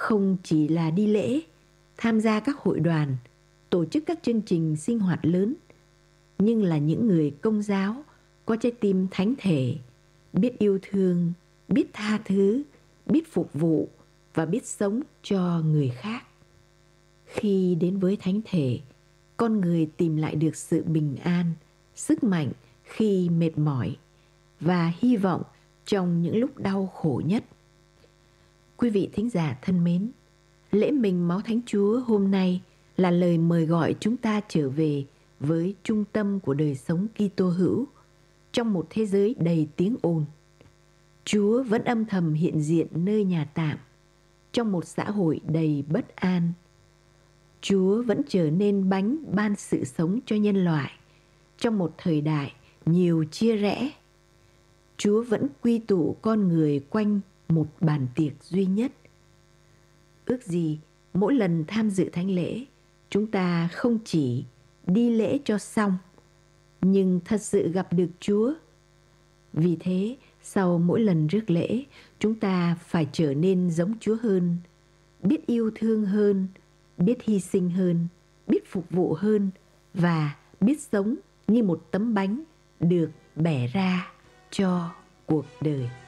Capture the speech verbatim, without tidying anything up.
không chỉ là đi lễ, tham gia các hội đoàn, tổ chức các chương trình sinh hoạt lớn, nhưng là những người công giáo có trái tim thánh thể, biết yêu thương, biết tha thứ, biết phục vụ và biết sống cho người khác. Khi đến với thánh thể, con người tìm lại được sự bình an, sức mạnh khi mệt mỏi và hy vọng trong những lúc đau khổ nhất. Quý vị thính giả thân mến, lễ Mình Máu Thánh Chúa hôm nay là lời mời gọi chúng ta trở về với trung tâm của đời sống Kitô hữu trong một thế giới đầy tiếng ồn. Chúa vẫn âm thầm hiện diện nơi nhà tạm, trong một xã hội đầy bất an. Chúa vẫn trở nên bánh ban sự sống cho nhân loại trong một thời đại nhiều chia rẽ. Chúa vẫn quy tụ con người quanh một bàn tiệc duy nhất. Ước gì mỗi lần tham dự thánh lễ, chúng ta không chỉ đi lễ cho xong, nhưng thật sự gặp được Chúa. Vì thế, sau mỗi lần rước lễ, chúng ta phải trở nên giống Chúa hơn, biết yêu thương hơn, biết hy sinh hơn, biết phục vụ hơn và biết sống như một tấm bánh được bẻ ra cho cuộc đời.